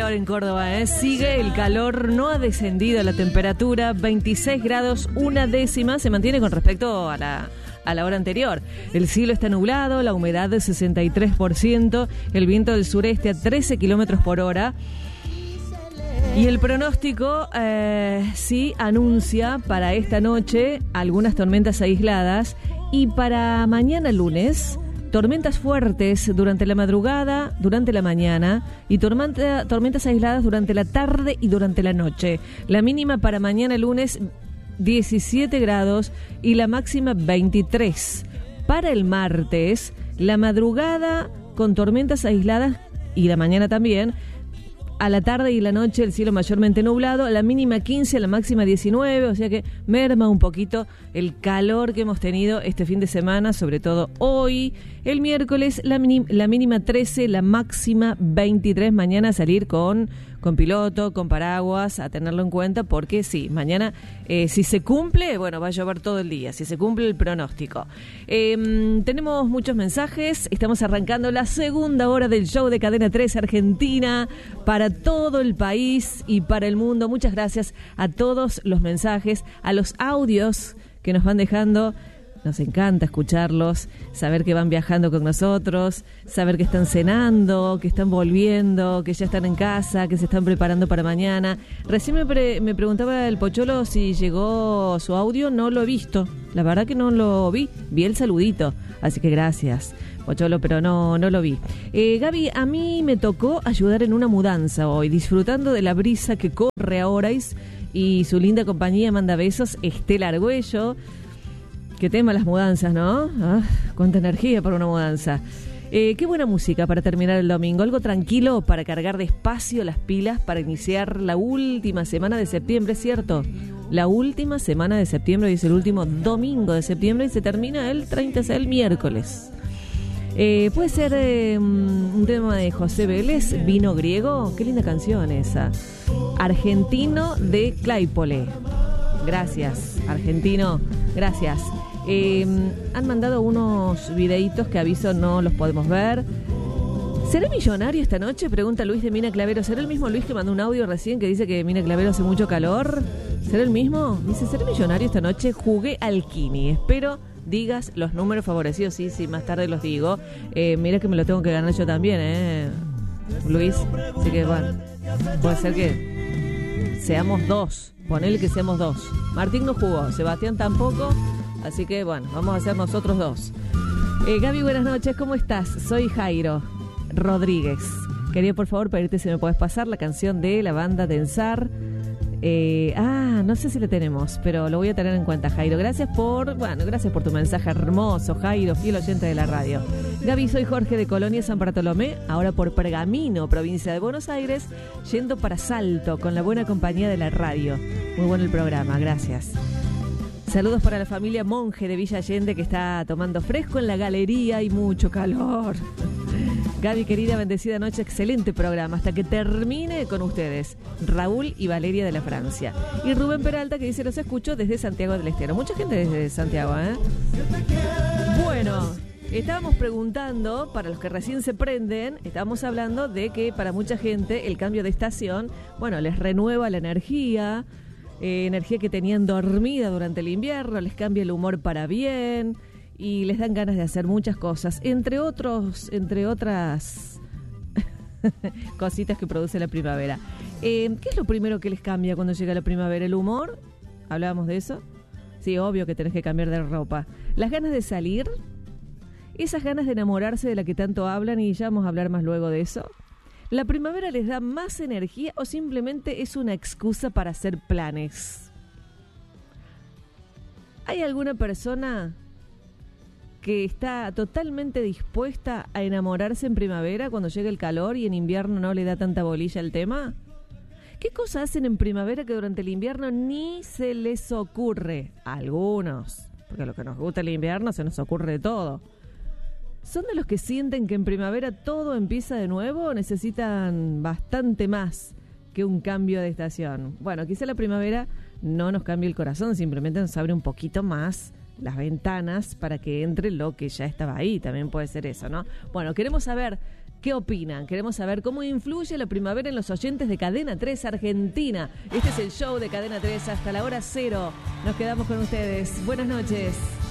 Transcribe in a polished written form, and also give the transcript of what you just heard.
calor en Córdoba, ¿eh? Sigue el calor, no ha descendido la temperatura, 26 grados, una décima, se mantiene con respecto a la hora anterior. El cielo está nublado, la humedad de 63%, el viento del sureste a 13 kilómetros por hora. Y el pronóstico sí anuncia para esta noche algunas tormentas aisladas y para mañana lunes tormentas fuertes durante la madrugada, durante la mañana y tormentas aisladas durante la tarde y durante la noche. La mínima para mañana lunes 17 grados y la máxima 23. Para el martes, la madrugada con tormentas aisladas y la mañana también. A la tarde y la noche el cielo mayormente nublado, la mínima 15, la máxima 19, o sea que merma un poquito el calor que hemos tenido este fin de semana, sobre todo hoy. El miércoles la mínima 13, la máxima 23, mañana salir con piloto, con paraguas, a tenerlo en cuenta porque sí, mañana si se cumple, bueno, va a llover todo el día, si se cumple el pronóstico. Tenemos muchos mensajes, estamos arrancando la segunda hora del show de Cadena 3 Argentina para todo el país y para el mundo. Muchas gracias a todos los mensajes, a los audios que nos van dejando. Nos encanta escucharlos, saber que van viajando con nosotros, saber que están cenando, que están volviendo, que ya están en casa, que se están preparando para mañana. Recién me preguntaba el Pocholo si llegó su audio, no lo he visto. La verdad que no lo vi el saludito, así que gracias, Pocholo, pero no lo vi. Gaby, a mí me tocó ayudar en una mudanza hoy, disfrutando de la brisa que corre ahora y su linda compañía manda besos, Estela Argüello. Qué tema las mudanzas, ¿no? Cuánta energía para una mudanza. Qué buena música para terminar el domingo. Algo tranquilo para cargar despacio las pilas para iniciar la última semana de septiembre, ¿cierto? La última semana de septiembre, es el último domingo de septiembre y se termina el 30, es el miércoles. Puede ser un tema de José Vélez, Vino Griego. Qué linda canción esa. Argentino de Claypole. Gracias, argentino. Gracias. Han mandado unos videitos que aviso no los podemos ver. ¿Seré millonario esta noche? Pregunta Luis de Mina Clavero. ¿Será el mismo Luis que mandó un audio recién que dice que Mina Clavero hace mucho calor? ¿Será el mismo? Dice, ¿seré millonario esta noche? Jugué al Kini. Espero digas los números favorecidos. Sí, más tarde los digo. Mira que me lo tengo que ganar yo también, Luis. Así que bueno, puede ser que seamos dos. Ponele que seamos dos. Martín no jugó, Sebastián tampoco. Así que bueno, vamos a ser nosotros dos. Gaby, buenas noches, ¿cómo estás? Soy Jairo Rodríguez. Quería por favor pedirte si me puedes pasar la canción de la banda Densar. No sé si la tenemos, pero lo voy a tener en cuenta, Jairo. Gracias por tu mensaje hermoso, Jairo, fiel oyente de la radio. Gaby, soy Jorge de Colonia San Bartolomé, ahora por Pergamino, provincia de Buenos Aires, yendo para Salto con la buena compañía de la radio. Muy bueno el programa, gracias. Saludos para la familia Monje de Villa Allende que está tomando fresco en la galería y mucho calor. Gaby, querida, bendecida noche, excelente programa, hasta que termine con ustedes. Raúl y Valeria de la Francia. Y Rubén Peralta que dice, los escucho desde Santiago del Estero. Mucha gente desde Santiago, Bueno, estábamos preguntando, para los que recién se prenden, estábamos hablando de que para mucha gente el cambio de estación, les renueva la energía que tenían dormida durante el invierno, les cambia el humor para bien y les dan ganas de hacer muchas cosas, entre otras cositas que produce la primavera. ¿Qué es lo primero que les cambia cuando llega la primavera? ¿El humor? ¿Hablábamos de eso? Sí, obvio que tenés que cambiar de ropa. ¿Las ganas de salir? ¿Esas ganas de enamorarse de la que tanto hablan? Y ya vamos a hablar más luego de eso. ¿La primavera les da más energía o simplemente es una excusa para hacer planes? ¿Hay alguna persona que está totalmente dispuesta a enamorarse en primavera cuando llega el calor y en invierno no le da tanta bolilla al tema? ¿Qué cosas hacen en primavera que durante el invierno ni se les ocurre? A algunos, porque a los que nos gusta el invierno se nos ocurre de todo. ¿Son de los que sienten que en primavera todo empieza de nuevo o necesitan bastante más que un cambio de estación? Bueno, quizá la primavera no nos cambie el corazón, simplemente nos abre un poquito más las ventanas para que entre lo que ya estaba ahí. También puede ser eso, ¿no? Bueno, queremos saber ¿Qué opinan? Queremos saber cómo influye la primavera en los oyentes de Cadena 3 Argentina. Este es el show de Cadena 3 hasta la hora 0. Nos quedamos con ustedes. Buenas noches.